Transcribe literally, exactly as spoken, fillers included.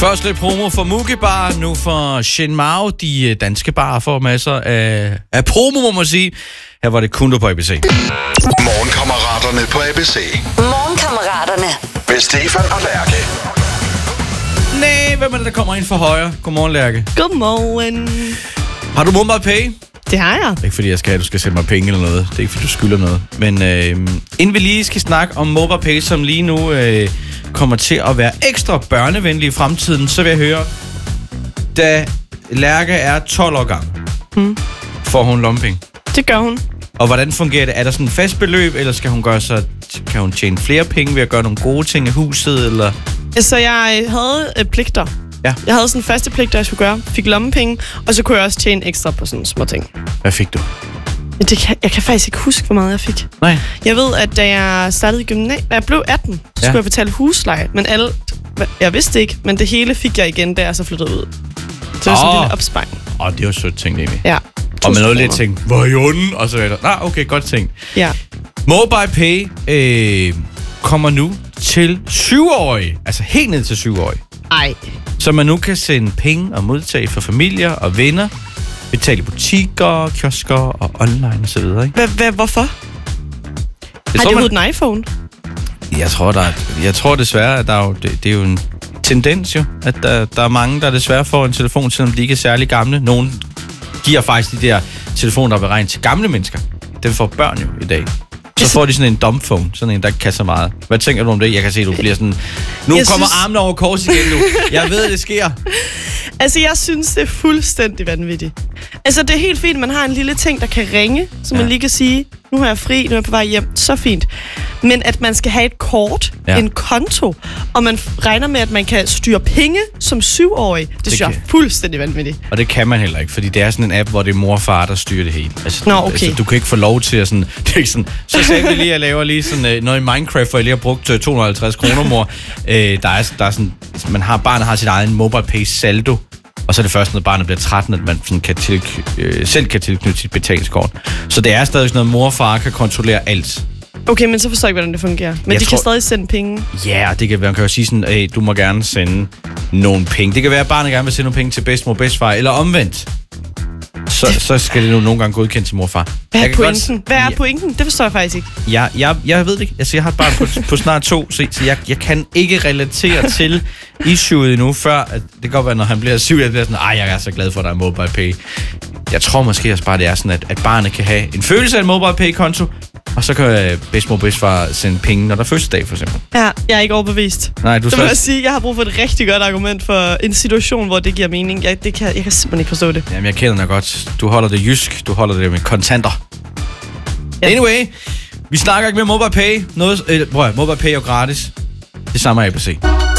Først lidt promo for Mugi Bar, nu for Shin Mao. De danske barer får masser af, af promo, må man sige. Her var det Kundo på A B C. Morgenkammeraterne på A B C. Morgenkammeraterne. Med Stefan og Lærke. Nej, hvem er det, der kommer ind for højre? Godmorgen, Lærke. Godmorgen. Har du MobilePay? Det har jeg. Ikke fordi jeg skal, du skal sende mig penge eller noget. Det er ikke fordi, du skylder noget. Men øh, inden vi lige skal snakke om MobilePay, som lige nu øh, kommer til at være ekstra børnevenlig i fremtiden, så vil jeg høre, da Lærke er tolv år gammel, hmm. får hun lommepenge. Det gør hun. Og hvordan fungerer det? Er der sådan et fast beløb, eller skal hun gøre så, kan hun tjene flere penge ved at gøre nogle gode ting i huset, eller? Så jeg havde øh, pligter. Ja. Jeg havde sådan faste pligter, jeg skulle gøre. Fik lommepenge, og så kunne jeg også tjene ekstra på sådan små ting. Hvad fik du? Det kan, jeg kan faktisk ikke huske, hvor meget jeg fik. Nej. Jeg ved, at da jeg startede i gymnasiet, da jeg blev atten, så ja. skulle jeg betale husleje. Men alt, jeg vidste ikke, men det hele fik jeg igen, da jeg så flyttede ud. Så det var sådan en lille opsparing. Åh, oh, det var sødt tænkt egentlig. Ja. Og med noget lidt tænkt, hvor er I onde? Og så er der, nej, okay, godt tænkt. Ja. MobilePay øh, kommer nu til syvårige, altså helt ned til syvårige. Ej. Så man nu kan sende penge og modtage for familier og venner, betale i butikker, kiosker og online og så videre, ikke? H- hvorfor? Jeg Har tror, de man... hovedet en iPhone? Jeg tror, der er, jeg tror desværre, at der er jo, det, det er jo en tendens jo, at der, der er mange, der desværre får en telefon, selvom de ikke er særlig gamle. Nogen giver faktisk de der telefoner, der er beregnet til gamle mennesker. Den får børn jo i dag. Så får de sådan en dumbphone, sådan en, der kan så meget. Hvad tænker du om det? Jeg kan se, du bliver sådan... Nu jeg kommer synes... armene over kors igen nu. Jeg ved, det sker. Altså, jeg synes, det er fuldstændig vanvittigt. Altså, det er helt fint, man har en lille ting, der kan ringe, så ja. man lige kan sige, nu er jeg fri, nu er jeg på vej hjem. Så fint. Men at man skal have et kort, ja. en konto, og man regner med, at man kan styre penge som syvårig, det, det synes jeg er fuldstændig vanvittigt. Og det kan man heller ikke, fordi det er sådan en app, hvor det er mor og far, der styrer det hele. Altså, Nå, okay. altså, du kan ikke få lov til at sådan... Det er ikke sådan så sagde vi lige, at jeg laver lige sådan uh, noget i Minecraft, hvor jeg lige har brugt uh, to hundrede og halvtreds kroner, mor. Uh, der, er, der er sådan... Man har, barnet har sit egen MobilePay saldo, og så er det først, når barnet bliver tretten, at man sådan kan tilk- øh, selv kan tilknytte sit betalingskort. Så det er stadig sådan noget, mor og far kan kontrollere alt. Okay, men så forstår jeg ikke, hvordan det fungerer. Men jeg de tror... kan stadig sende penge. Ja, og det kan være, man kan jo sige sådan, hey, du må gerne sende nogle penge. Det kan være, at barnet gerne vil sende nogle penge til bedstemor og bedstefar, eller omvendt. Så, så skal det nu nogle gange godkendt til mor og far. Hvad er pointen? Godt... Hvad er pointen? Det forstår jeg faktisk ikke. Jeg, jeg, jeg ved det ikke. Altså, jeg har et barn på, på snart to, så jeg, jeg kan ikke relatere til issueet endnu, før at det kan godt være, når han bliver syv, jeg bliver sådan, ej, jeg er så glad for, at der er MobilePay. Jeg tror måske også bare, det er sådan, at, at barnet kan have en følelse af en MobilePay-konto, og så kan bedstemor og bedstefar sende penge, når der er fødselsdag, for eksempel. Ja, jeg er ikke overbevist. Nej, du så skal... må jeg sige, jeg har brug for et rigtig godt argument for en situation, hvor det giver mening. Jeg, det kan, jeg kan simpelthen ikke forstå det. Jamen, jeg kender dig godt. Du holder det jysk, du holder det med kontanter. Ja. Anyway, vi snakker ikke med MobilePay. Noget, øh, prøv at, MobilePay er jo gratis. Det samme er A B C.